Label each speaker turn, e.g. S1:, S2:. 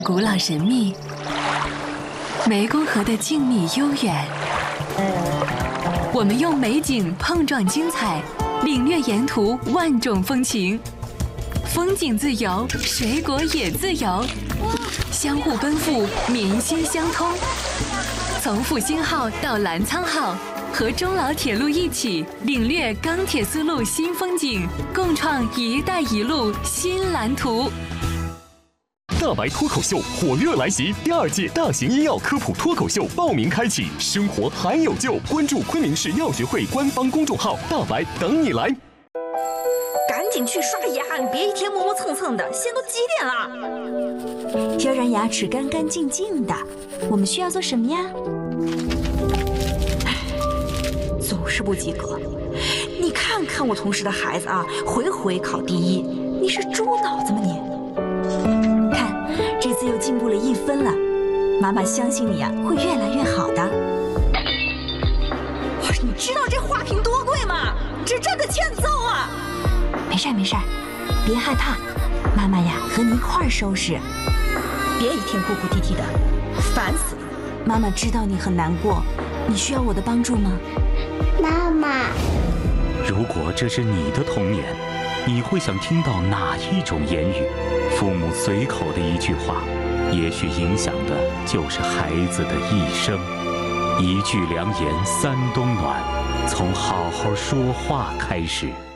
S1: 古老神秘，湄公河的静谧悠远。我们用美景碰撞精彩，领略沿途万种风情。风景自由，水果也自由，相互奔赴，民心相通。从复兴号到澜沧号，和中老铁路一起领略钢铁丝路新风景，共创“一带一路”新蓝图。
S2: 大白脱口秀火热来袭，第2届大型医药科普脱口秀报名开启，生活还有救！关注昆明市药学会官方公众号“大白”，等你来。
S3: 赶紧去刷牙，你别一天磨磨蹭蹭的，现在都几点了？
S4: 要让牙齿干干净净的，我们需要做什么呀？
S3: 总是不及格。你看看我同事的孩子啊，回回考第1，你是猪脑子吗你？
S4: 看，这次又进步了1分了，妈妈相信你啊，会越来越好的。
S3: 你知道这花瓶多贵吗？只挣个欠揍啊！
S4: 没事没事，别害怕，妈妈呀和你一块儿收拾。
S3: 别一天哭哭啼啼的，烦死了。
S4: 妈妈知道你很难过，你需要我的帮助吗？
S5: 妈妈，
S6: 如果这是你的童年，你会想听到哪一种言语？父母随口的一句话，也许影响的就是孩子的一生。一句良言三冬暖，从好好说话开始。